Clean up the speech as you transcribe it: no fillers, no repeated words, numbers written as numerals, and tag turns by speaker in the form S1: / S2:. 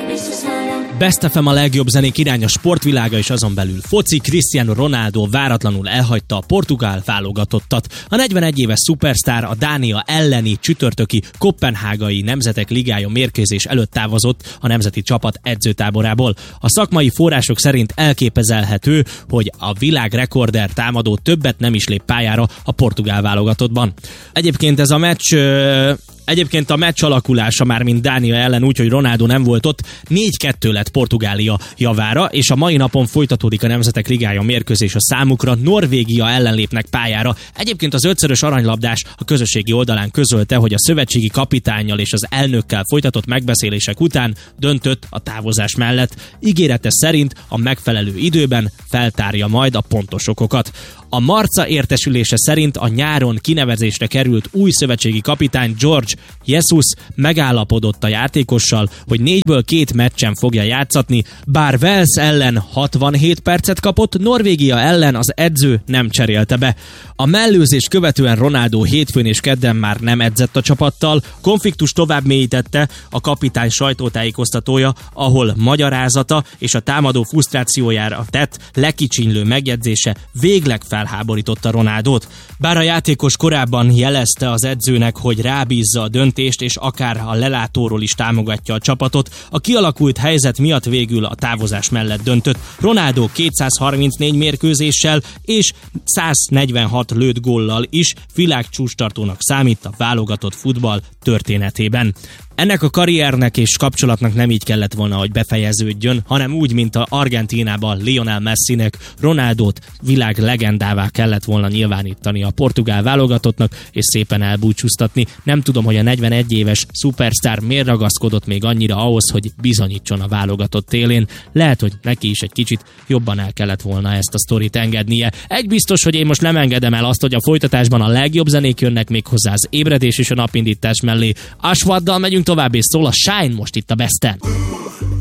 S1: Best FM a legjobb zenék irány a sportvilága és azon belül foci. Cristiano Ronaldo váratlanul elhagyta a portugál válogatottat. A 41 éves szupersztár a Dánia elleni csütörtöki Koppenhágai Nemzetek Ligája mérkőzés előtt távozott a nemzeti csapat edzőtáborából. A szakmai források szerint elképzelhető, hogy a világrekorder támadó többet nem is lép pályára a portugál válogatottban. Egyébként a meccs alakulása már mint Dánia ellen úgy, hogy Ronaldo nem volt ott, 4-2 lett Portugália javára, és a mai napon folytatódik a Nemzetek Ligája mérkőzés a számukra. Norvégia ellen lépnek pályára. Egyébként az 5-szörös aranylabdás a közösségi oldalán közölte, hogy a szövetségi kapitánnyal és az elnökkel folytatott megbeszélések után döntött a távozás mellett. Ígérete szerint a megfelelő időben feltárja majd a pontos okokat. A Marca értesülése szerint a nyáron kinevezésre került új szövetségi kapitány Jorge Jesus megállapodott a játékossal, hogy 4-ből 2 meccsen fogja játszatni, bár Wales ellen 67 percet kapott, Norvégia ellen az edző nem cserélte be. A mellőzés követően Ronaldo hétfőn és kedden már nem edzett a csapattal, konfliktus tovább mélyítette a kapitány sajtótájékoztatója, ahol magyarázata és a támadó frusztrációjára tett lekicsinylő megjegyzése végleg felháborította Ronaldót. Bár a játékos korábban jelezte az edzőnek, hogy rábízza a döntést, és akár a lelátóról is támogatja a csapatot, a kialakult helyzet miatt végül a távozás mellett döntött. Ronaldo 234 mérkőzéssel és 146 lőtt góllal is világcsúcstartónak számít a válogatott futball történetében. Ennek a karriernek és kapcsolatnak nem így kellett volna, hogy befejeződjön, hanem úgy, mint a Argentínában Lionel Messinek, Ronaldót világ legendává kellett volna nyilvánítani a portugál válogatottnak, és szépen elbúcsúztatni. Nem tudom, hogy a 41 éves szupersztár miért ragaszkodott még annyira ahhoz, hogy bizonyítson a válogatott élén. Lehet, hogy neki is egy kicsit jobban el kellett volna ezt a sztorit engednie. Egy biztos, hogy én most nem engedem el azt, hogy a folytatásban a legjobb zenék jönnek, még hozzá az ébredés és a napindítás mellé. Aswaddal megyünk tovább, és szól a Shine most itt a Besten.